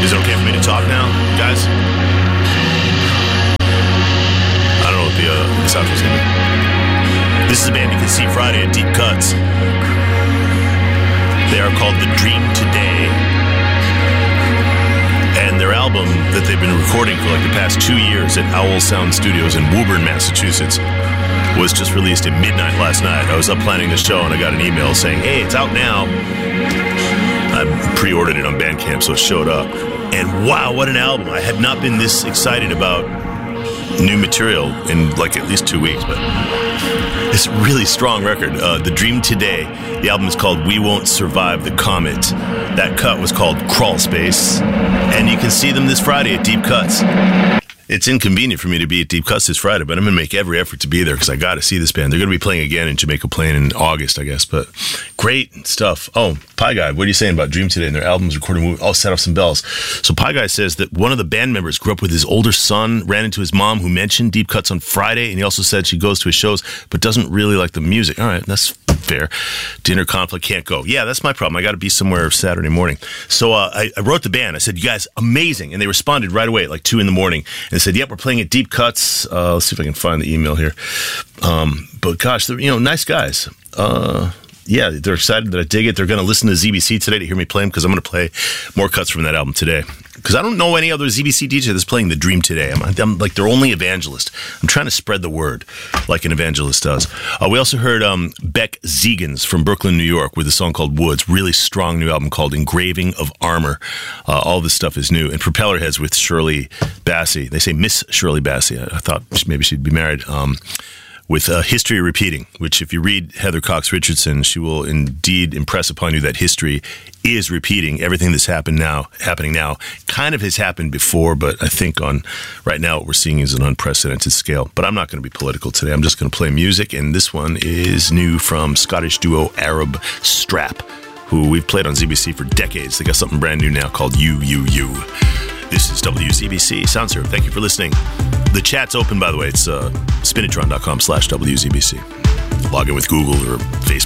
Is it okay for me to talk now, guys? I don't know what the sound was going to be. This is a band you can see Friday at Deep Cuts. They are called The Dream Today. And their album that they've been recording for like the past 2 years at Owl Sound Studios in Woburn, Massachusetts, was just released at midnight last night. I was up planning the show and I got an email saying, hey, it's out now. I pre-ordered it on Bandcamp, so it showed up. And wow, what an album. I had not been this excited about new material in like at least 2 weeks, but it's a really strong record. The Dream Today. The album is called We Won't Survive the Comet. That cut was called Crawl Space. And you can see them this Friday at Deep Cuts. It's inconvenient for me to be at Deep Cuts this Friday, but I'm going to make every effort to be there because I got to see this band. They're going to be playing again in Jamaica Plain in August, I guess, but great stuff. Oh, Pie Guy, what are you saying about Dream Today and their albums recording? I'll set off some bells. So Pie Guy says that one of the band members grew up with his older son, ran into his mom who mentioned Deep Cuts on Friday, and he also said she goes to his shows but doesn't really like the music. All right, that's fair. Dinner conflict, can't go. Yeah, that's my problem. I got to be somewhere Saturday morning. So I wrote the band. I said, you guys, amazing. And they responded right away at like 2 a.m. And they said, yep, we're playing at Deep Cuts. Let's see if I can find the email here. But gosh, they're, nice guys. Yeah, they're excited that I dig it. They're going to listen to ZBC today to hear me play them because I'm going to play more cuts from that album today. Because I don't know any other ZBC DJ that's playing The Dream Today. I'm like their only evangelist. I'm trying to spread the word like an evangelist does. We also heard Beck Zegans from Brooklyn, New York with a song called Woods. Really strong new album called Engraving of Armor. All this stuff is new. And Propellerheads with Shirley Bassey. They say Miss Shirley Bassey. I thought maybe she'd be married. With History Repeating, which if you read Heather Cox Richardson, she will indeed impress upon you that history is repeating. Everything that's happening now kind of has happened before, but I think right now what we're seeing is an unprecedented scale. But I'm not going to be political today. I'm just going to play music, and this one is new from Scottish duo Arab Strap, who we've played on ZBC for decades. They got something brand new now called You. This is WZBC SoundServe. Thank you for listening. The chat's open, by the way. It's spinitron.com/WZBC. Log in with Google or Facebook.